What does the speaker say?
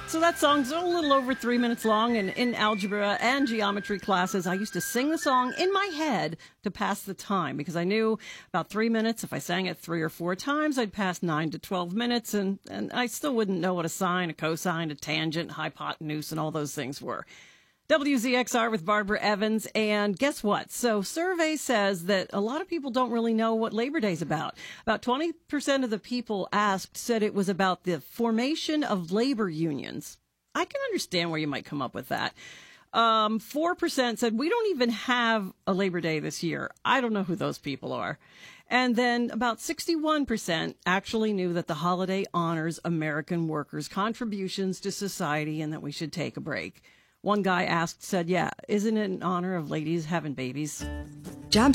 So that song's a little over 3 minutes long, and in algebra and geometry classes, I used to sing the song in my head to pass the time because I knew about 3 minutes. If I sang it 3 or 4 times, I'd pass 9 to 12 minutes, and I still wouldn't know what a sine, a cosine, a tangent, hypotenuse, and all those things were. WZXR with Barbara Evans, and guess what? So survey says that a lot of people don't really know what Labor Day's about. About 20% of the people asked said it was about the formation of labor unions. I can understand where you might come up with that. 4% said we don't even have a Labor Day this year. I don't know who those people are. And then about 61% actually knew that the holiday honors American workers' contributions to society and that we should take a break. One guy said, yeah, isn't it in honor of ladies having babies? Job